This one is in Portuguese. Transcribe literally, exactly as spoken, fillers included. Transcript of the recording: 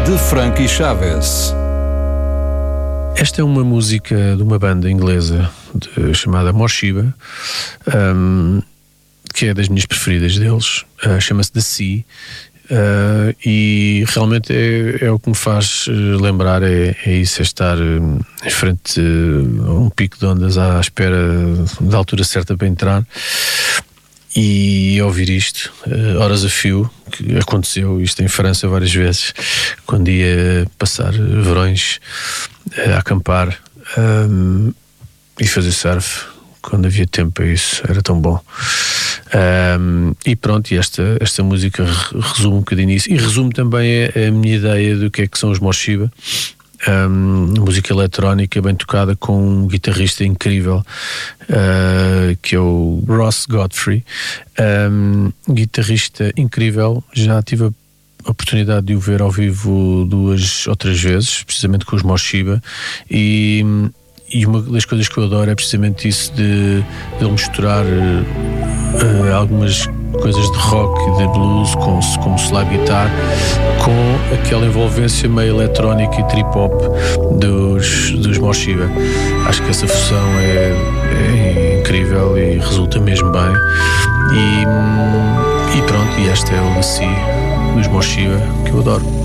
de Frankie Chaves. Esta é uma música de uma banda inglesa de, chamada Morshiba, um, que é das minhas preferidas deles. Uh, chama-se The Sea. Uh, e realmente é, é o que me faz lembrar é, é isso, é estar em frente a um pico de ondas à espera da altura certa para entrar e ouvir isto, uh, horas a fio, que aconteceu isto em França várias vezes, quando ia passar verões a acampar um, e fazer surf, quando havia tempo para isso, era tão bom. Um, e pronto, e esta, esta música resume um bocadinho isso, e resume também a, a minha ideia do que é que são os Morshiba. Um, música eletrónica bem tocada com um guitarrista incrível, uh, que é o Ross Godfrey, um, guitarrista incrível. Já tive a oportunidade de o ver ao vivo duas ou três vezes, precisamente com os Morshiba, e E uma das coisas que eu adoro é precisamente isso de, de ele misturar uh, algumas coisas de rock e de blues com, como slide guitar com aquela envolvência meio eletrónica e trip-hop dos, dos Morshiba. Acho que essa fusão é, é incrível e resulta mesmo bem. E, e pronto, e esta é o The Sea dos Morshiba, que eu adoro.